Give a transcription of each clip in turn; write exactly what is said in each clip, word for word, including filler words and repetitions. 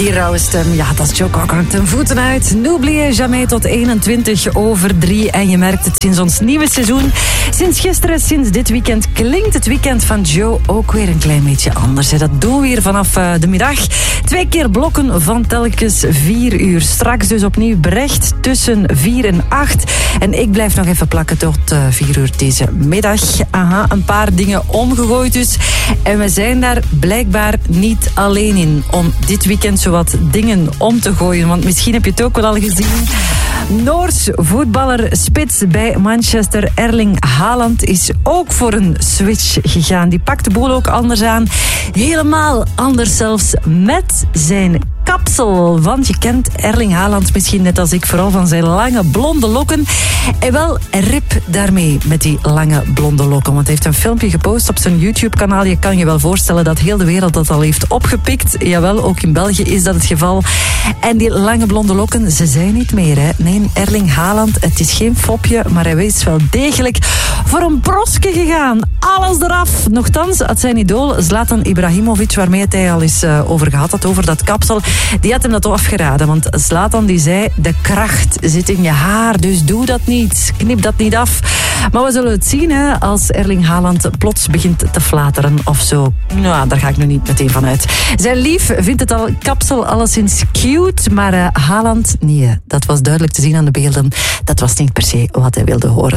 Die rauwe stem, ja, dat is Joe Cocker ten voeten uit. N'oubliez jamais tot eenentwintig over drie. En je merkt het sinds ons nieuwe seizoen. Sinds gisteren, sinds dit weekend, klinkt het weekend van Joe ook weer een klein beetje anders. Dat doen we hier vanaf uh, de middag. Twee keer blokken van telkens vier uur. Straks dus opnieuw Brecht tussen vier en acht. En ik blijf nog even plakken tot uh, vier uur deze middag. Aha, een paar dingen omgegooid dus. En we zijn daar blijkbaar niet alleen in om dit weekend zowat dingen om te gooien. Want misschien heb je het ook wel al gezien. Noors voetballer spits bij Manchester Erling Haaland is ook voor een switch gegaan. Die pakt de boel ook anders aan. Helemaal anders zelfs met zijn kapsel. Want je kent Erling Haaland misschien net als ik vooral van zijn lange blonde lokken. En wel, rip daarmee met die lange blonde lokken. Want hij heeft een filmpje gepost op zijn YouTube-kanaal. Je kan je wel voorstellen dat heel de wereld dat al heeft opgepikt. Jawel, ook in België is dat het geval. En die lange blonde lokken, ze zijn niet meer. Hè. Nee, Erling Haaland, het is geen fopje, maar hij is wel degelijk voor een broske gegaan. Alles eraf. Nochtans had zijn idool Zlatan Ibrahimovic, waarmee het hij al eens uh, over gehad had, over dat kapsel, die had hem dat afgeraden. Want Zlatan die zei, de kracht zit in je haar, dus doe dat niet. Knip dat niet af. Maar we zullen het zien hè, als Erling Haaland plots begint te flateren of zo. Nou, daar ga ik nu niet meteen van uit. Zijn lief vindt het al kapsel alleszins cute, maar uh, Haaland, nee, dat was duidelijk te zien aan de beelden. Dat was niet per se wat hij wilde horen.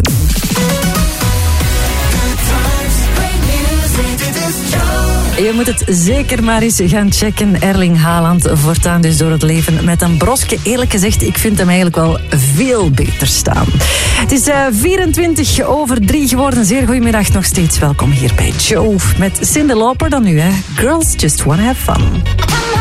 Je moet het zeker maar eens gaan checken. Erling Haaland voortaan dus door het leven met een broske. Eerlijk gezegd, ik vind hem eigenlijk wel veel beter staan. Het is uh, vierentwintig over drie geworden. Zeer goedemiddag, nog steeds welkom hier bij Joe. Met Cyndi Lauper dan nu, hè. Girls Just Wanna Have Fun.